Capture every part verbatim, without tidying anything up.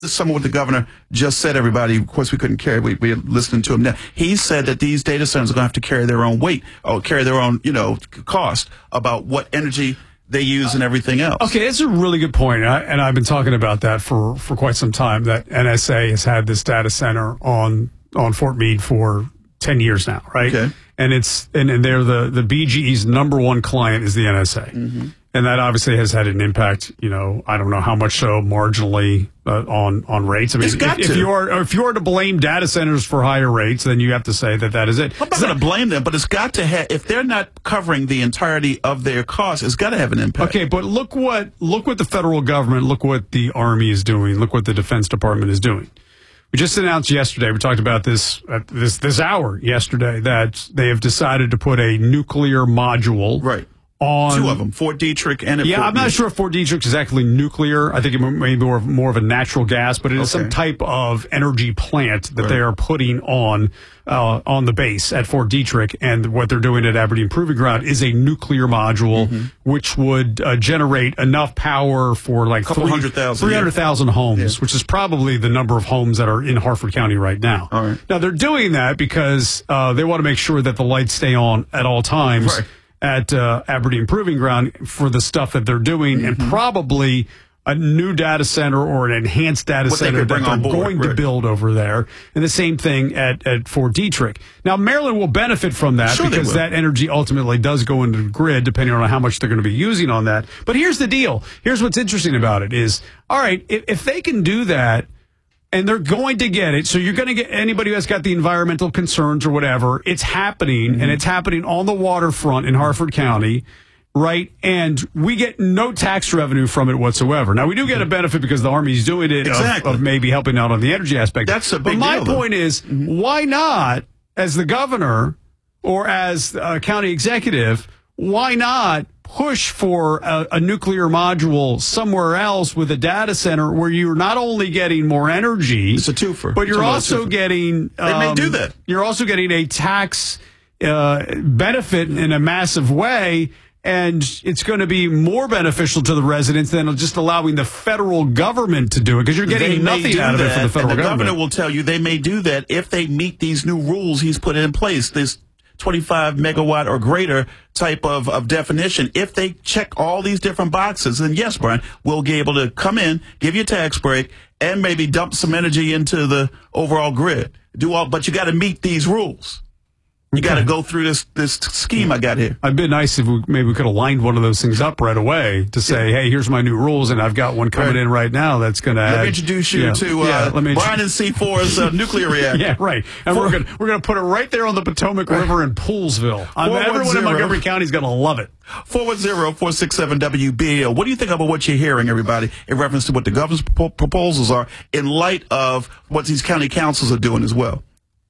some of what the governor just said, everybody. Of course, we couldn't carry. We, we're listening to him now. He said that these data centers are going to have to carry their own weight or carry their own, you know, cost about what energy they use and everything else. Okay, that's a really good point, I, and I've been talking about that for, for quite some time, that N S A has had this data center on on Fort Meade for ten years now, right? Okay. And it's and, and they're the, the B G E's number one client is the N S A. Mm-hmm. And that obviously has had an impact, you know, I don't know how much so, marginally uh, on on rates. I mean, it's got if, to. if you are if you are to blame data centers for higher rates, then you have to say that that is it. I'm not going to blame them, but it's got to have. If they're not covering the entirety of their costs, it's got to have an impact. Okay, but look what look what the federal government, look what the Army is doing, look what the Defense Department is doing. We just announced yesterday, we talked about this at this this hour yesterday, that they have decided to put a nuclear module right. on two of them, Fort Detrick and at yeah, Fort I'm not Meade. sure if Fort Detrick is exactly nuclear. I think it may be more, more of a natural gas, but it is Okay. some type of energy plant that Right. they are putting on uh, on the base at Fort Detrick. And what they're doing at Aberdeen Proving Ground is a nuclear module, mm-hmm. which would uh, generate enough power for like Couple three hundred thousand, three hundred thousand yeah. homes, Yeah. which is probably the number of homes that are in Harford County right now. All right. Now, they're doing that because uh, they want to make sure that the lights stay on at all times. Right. At uh, Aberdeen Proving Ground for the stuff that they're doing, mm-hmm. and probably a new data center or an enhanced data what center they that they're board, going right. to build over there. And the same thing at, at Fort Detrick. Now, Maryland will benefit from that sure because that energy ultimately does go into the grid, depending on how much they're going to be using on that. But here's the deal. Here's what's interesting about it is, all right, if, if they can do that, and they're going to get it. So you're going to get anybody who has got the environmental concerns or whatever. It's happening, mm-hmm. and it's happening on the waterfront in Harford County, right? And we get no tax revenue from it whatsoever. Now, we do get a benefit because the Army's doing it exactly. of, of maybe helping out on the energy aspect. That's a big But my deal, point though. is, mm-hmm. why not, as the governor or as a county executive, why not push for a, a nuclear module somewhere else with a data center where you're not only getting more energy, it's a twofer, but you're also getting um, they may do that. You're also getting a tax uh, benefit in a massive way, and it's going to be more beneficial to the residents than just allowing the federal government to do it because you're getting they nothing out of it for the federal and the government. governor will tell you they may do that if they meet these new rules he's put in place. This twenty-five megawatt or greater type of, of definition. If they check all these different boxes, then yes, Brian, we'll be able to come in, give you a tax break, and maybe dump some energy into the overall grid. Do all, but you got to meet these rules. You Okay. got to go through this this scheme I got here. It'd been nice if we maybe we could have lined one of those things up right away to say, yeah. hey, here's my new rules, and I've got one coming right. in right now that's going to Let add. me introduce you yeah, to uh, yeah, let me Brian and C four's uh, nuclear reactor. Yeah, right. And Four, we're going we're going to put it right there on the Potomac River in Poolsville. Um, everyone in Montgomery County is going to love it. four one zero, four six seven, W B A L. What do you think about what you're hearing, everybody, in reference to what the governor's pro- proposals are in light of what these county councils are doing as well?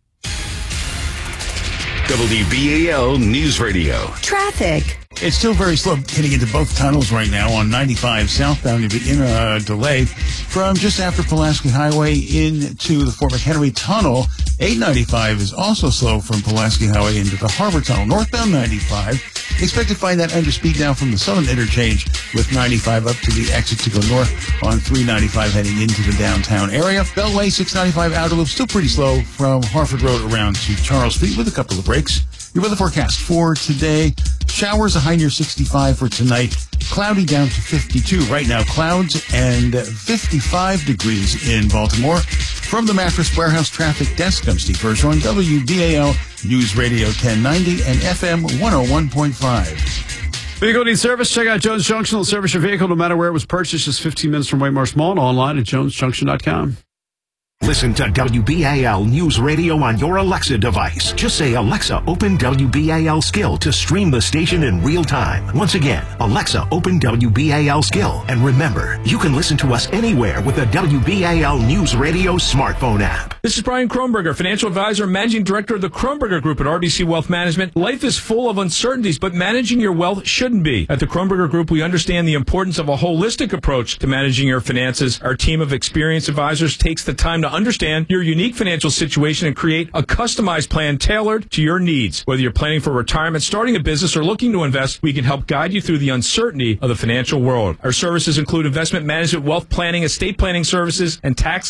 W B A L News Radio. Traffic. It's still very slow getting into both tunnels right now on ninety-five southbound. You'll be in a delay from just after Pulaski Highway into the Fort McHenry Tunnel. eight ninety-five is also slow from Pulaski Highway into the Harbor Tunnel. Northbound ninety-five, expect to find that under speed now from the southern interchange with ninety-five up to the exit to go north on three ninety-five heading into the downtown area. Beltway six ninety-five outer loop still pretty slow from Harford Road around to Charles Street with a couple of breaks. Your weather forecast for today: showers, a high near sixty-five for tonight. Cloudy down to fifty-two. Right now, clouds and fifty-five degrees in Baltimore. From the Mattress Warehouse Traffic Desk, I'm Steve Hirsch on W B A L News Radio ten ninety and F M one oh one point five. Vehicle needs service? Check out Jones Junction. They'll service your vehicle no matter where it was purchased. Just fifteen minutes from Waymarsh Mall and online at jones junction dot com. Listen to W B A L News Radio on your Alexa device. Just say, Alexa, open W B A L Skill to stream the station in real time. Once again, Alexa, open W B A L Skill. And remember, you can listen to us anywhere with the W B A L News Radio smartphone app. This is Brian Kronberger, financial advisor and managing director of the Kronberger Group at R B C Wealth Management. Life is full of uncertainties, but managing your wealth shouldn't be. At the Kronberger Group, we understand the importance of a holistic approach to managing your finances. Our team of experienced advisors takes the time to to understand your unique financial situation and create a customized plan tailored to your needs. Whether you're planning for retirement, starting a business, or looking to invest, we can help guide you through the uncertainty of the financial world. Our services include investment management, wealth planning, estate planning services, and tax